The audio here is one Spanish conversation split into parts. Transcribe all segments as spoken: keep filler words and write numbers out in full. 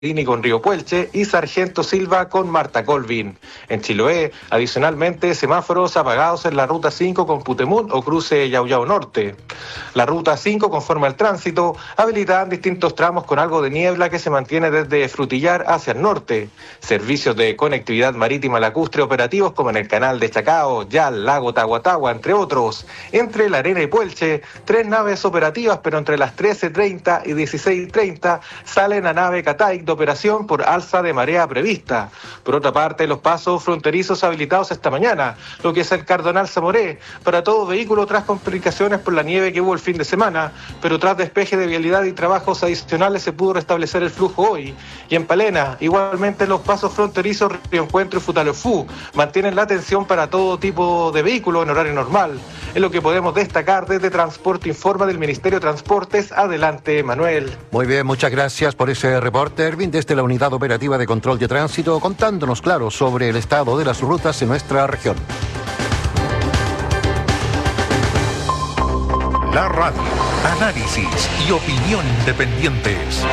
con Río Puelche y Sargento Silva con Marta Colvin. En Chiloé, adicionalmente, semáforos apagados en la Ruta cinco con Putemún o cruce Yauyao Norte. La Ruta cinco conforma el tránsito, habilitada en distintos tramos con algo de niebla que se mantiene desde Frutillar hacia el norte. Servicios de conectividad marítima lacustre operativos como en el canal de Chacao, Yal, Lago Tahuatahua, entre otros. Entre La Arena y Puelche, tres naves operativas, pero entre las trece treinta y dieciséis treinta salen a nave Catay operación por alza de marea prevista. Por otra parte, los pasos fronterizos habilitados esta mañana, lo que es el Cardonal Zamoré, para todo vehículo tras complicaciones por la nieve que hubo el fin de semana, pero tras despeje de vialidad y trabajos adicionales se pudo restablecer el flujo hoy. Y en Palena, igualmente los pasos fronterizos Río Encuentro y Futalefú mantienen la atención para todo tipo de vehículo en horario normal. Es lo que podemos destacar desde Transporte Informa del Ministerio de Transportes. Adelante, Manuel. Muy bien, muchas gracias por ese reporte, Erwin, desde la Unidad Operativa de Control de Tránsito, contándonos, claro, sobre el estado de las rutas en nuestra región. La radio, análisis y opinión independientes.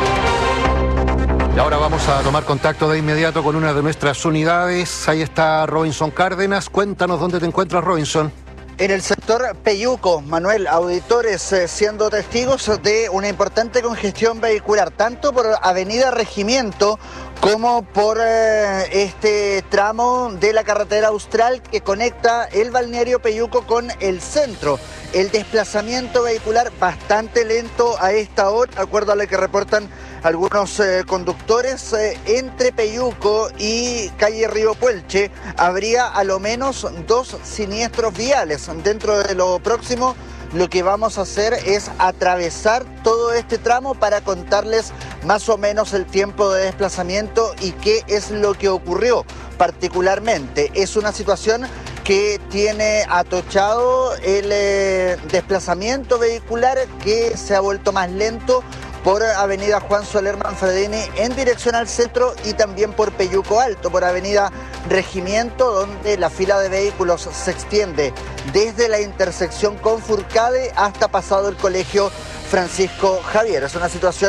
Y ahora vamos a tomar contacto de inmediato con una de nuestras unidades. Ahí está Robinson Cárdenas. Cuéntanos dónde te encuentras, Robinson. En el sector Peyuco, Manuel, auditores eh, siendo testigos de una importante congestión vehicular, tanto por Avenida Regimiento como por eh, este tramo de la carretera austral que conecta el balneario Peyuco con el centro. El desplazamiento vehicular bastante lento a esta hora, de acuerdo a lo que reportan algunos eh, conductores. Eh, entre Peyuco y calle Río Puelche habría a lo menos dos siniestros viales. Dentro de lo próximo, lo que vamos a hacer es atravesar todo este tramo para contarles más o menos el tiempo de desplazamiento y qué es lo que ocurrió particularmente. Es una situación que tiene atochado el eh, desplazamiento vehicular, que se ha vuelto más lento por Avenida Juan Soler Manfredini en dirección al centro y también por Peyuco Alto, por Avenida Regimiento, donde la fila de vehículos se extiende desde la intersección con Furcade hasta pasado el Colegio Francisco Javier. Es una situación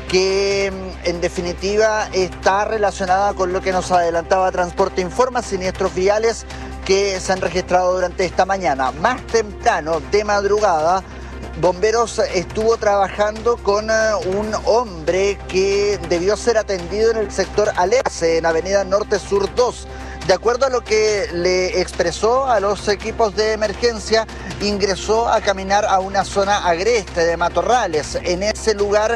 que en definitiva está relacionada con lo que nos adelantaba Transporte Informa, siniestros viales que se han registrado durante esta mañana. Más temprano, de madrugada, Bomberos estuvo trabajando con un hombre que debió ser atendido en el sector Alerce, en Avenida Norte Sur dos. De acuerdo a lo que le expresó a los equipos de emergencia, ingresó a caminar a una zona agreste de matorrales. En ese lugar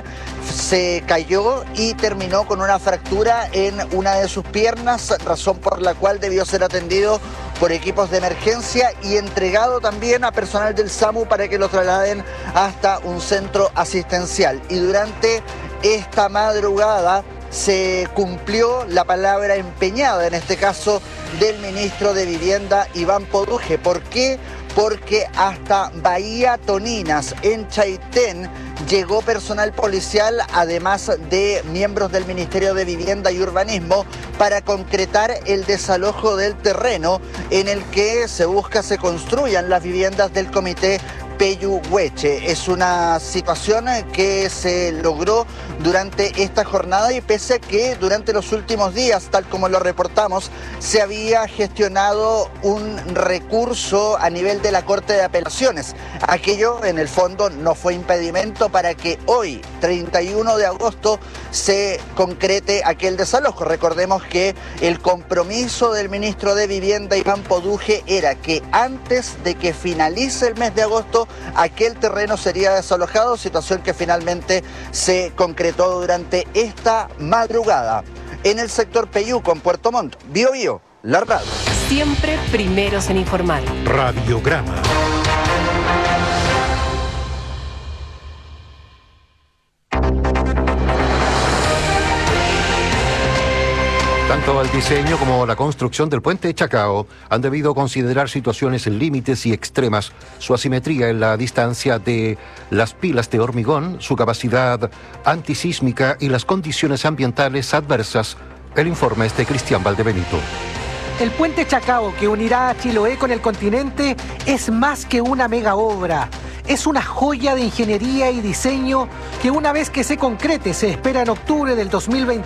se cayó y terminó con una fractura en una de sus piernas, razón por la cual debió ser atendido por equipos de emergencia y entregado también a personal del SAMU para que lo trasladen hasta un centro asistencial. Y durante esta madrugada se cumplió la palabra empeñada, en este caso del ministro de Vivienda, Iván Poduje. ¿Por qué? Porque hasta Bahía Toninas, en Chaitén, llegó personal policial, además de miembros del Ministerio de Vivienda y Urbanismo, para concretar el desalojo del terreno en el que se busca se construyan las viviendas del comité Peyuhueche. Es una situación que se logró durante esta jornada y pese a que durante los últimos días, tal como lo reportamos, se había gestionado un recurso a nivel de la Corte de Apelaciones. Aquello en el fondo no fue impedimento para que hoy, treinta y uno de agosto, se concrete aquel desalojo. Recordemos que el compromiso del ministro de Vivienda, Iván Poduje, era que antes de que finalice el mes de agosto aquel terreno sería desalojado, situación que finalmente se concretó durante esta madrugada. En el sector Peyuco, en Puerto Montt, Bío Bío, la radio. Siempre primeros en informar. Radiograma. Tanto el diseño como la construcción del puente de Chacao han debido considerar situaciones en límites y extremas, su asimetría en la distancia de las pilas de hormigón, su capacidad antisísmica y las condiciones ambientales adversas. El informe es de Cristian Valdebenito. El puente Chacao, que unirá a Chiloé con el continente, es más que una mega obra. es una joya de ingeniería y diseño que una vez que se concrete, se espera en octubre del dos mil veinte.